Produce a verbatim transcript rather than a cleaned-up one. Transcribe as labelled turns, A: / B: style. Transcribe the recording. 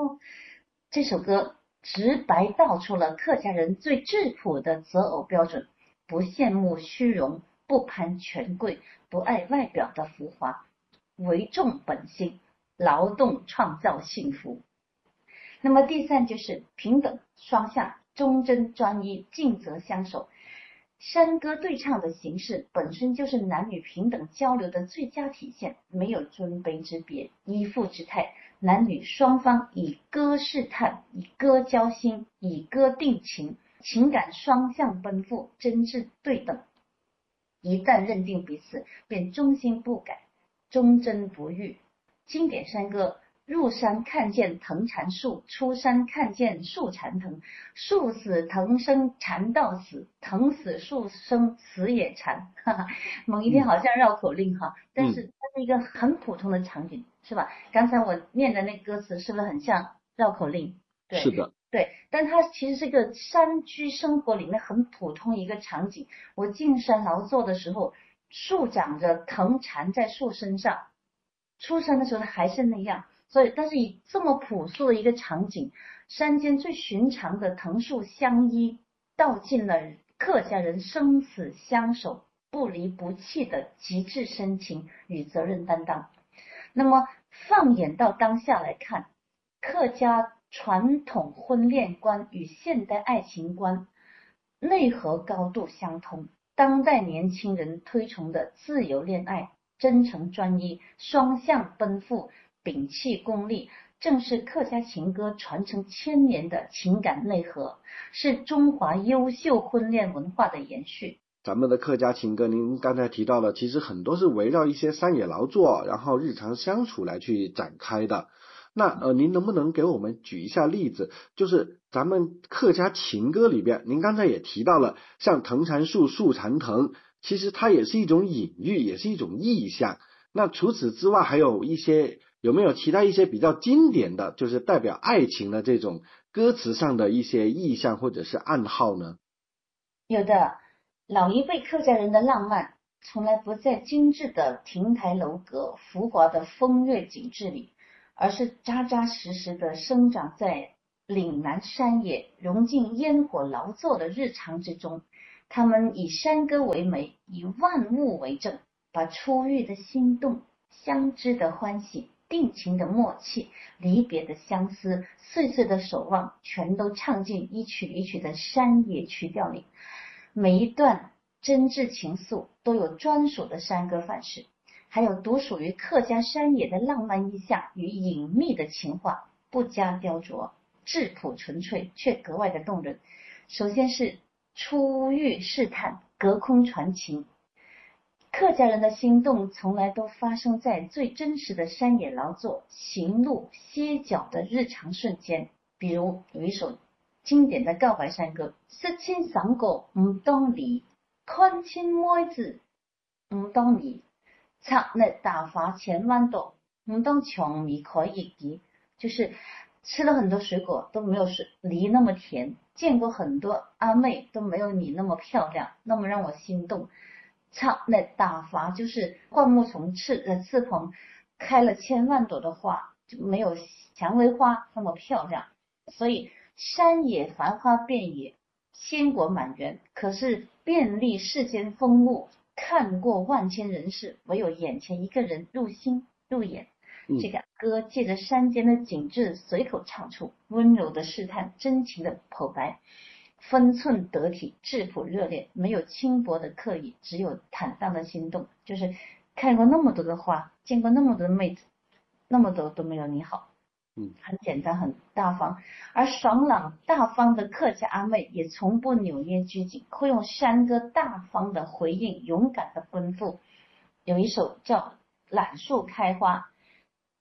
A: 哦。这首歌直白道出了客家人最质朴的择偶标准：不羡慕虚荣，不攀权贵，不爱外表的浮华，唯重本心，劳动创造幸福。那么第三就是平等双向，忠贞专一，尽责相守。山歌对唱的形式本身就是男女平等交流的最佳体现，没有尊卑之别，依附之态，男女双方以歌试探，以歌交心，以歌定情，情感双向奔赴，真挚对等。一旦认定彼此，便忠心不改，忠贞不渝。经典山歌：入山看见藤缠树，出山看见树缠藤。树死藤生，缠到死，藤死树生，死也缠。哈哈，某一天好像绕口令哈，嗯、但是它是一个很普通的场景，是吧？刚才我念的那歌词是不是很像绕口令？对，
B: 是的。
A: 对，但它其实是一个山居生活里面很普通一个场景。我进山劳作的时候，树长着藤缠在树身上，出山的时候还是那样。所以，但是以这么朴素的一个场景，山间最寻常的藤树相依，道尽了客家人生死相守、不离不弃的极致深情与责任担当。那么，放眼到当下来看，客家传统婚恋观与现代爱情观内核高度相通。当代年轻人推崇的自由恋爱、真诚专一、双向奔赴、摒弃功利，正是客家情歌传承千年的情感内核，是中华优秀婚恋文化的延续。
B: 咱们的客家情歌您刚才提到了，其实很多是围绕一些山野劳作，然后日常相处来去展开的。那呃，您能不能给我们举一下例子？就是咱们客家情歌里边，您刚才也提到了，像藤缠树，树缠藤，其实它也是一种隐喻，也是一种意象。那除此之外，还有一些有没有其他一些比较经典的，就是代表爱情的这种歌词上的一些意象或者是暗号呢？
A: 有的，老一辈客家人的浪漫从来不在精致的亭台楼阁、浮华的风月景致里，而是扎扎实实的生长在岭南山野，融进烟火劳作的日常之中。他们以山歌为媒，以万物为证，把初遇的心动、相知的欢喜、定情的默契、离别的相思、岁岁的守望，全都唱进一曲一曲的山野曲调里。每一段真挚情愫都有专属的山歌范式，还有独属于客家山野的浪漫意象与隐秘的情话，不加雕琢，质朴纯粹，却格外的动人。首先是初遇试探，隔空传情。客家人的心动从来都发生在最真实的山野劳作、行路、歇脚的日常瞬间。比如有一首经典的告白山歌：识亲赏果唔當離，看親妹子唔當離，插力大發千萬朵，唔當長米可以及。就是吃了很多水果都没有梨那么甜，见过很多阿妹都没有你那么漂亮，那么让我心动。插力大发就是灌木丛刺呃刺棚开了千万朵的花，就没有蔷薇花那么漂亮。所以山野繁花遍野，鲜果满园，可是遍历世间风物，看过万千人世，唯有眼前一个人入心入眼。嗯、这个歌借着山间的景致随口唱出，温柔的试探，真情的剖白，分寸得体，质朴热烈，没有轻薄的刻意，只有坦荡的心动。就是看过那么多的花，见过那么多的妹子，那么多都没有你好。嗯，很简单，很大方。而爽朗大方的客家阿妹也从不扭捏拘谨，会用山歌大方的回应，勇敢的奔赴。有一首叫《揽树开花》，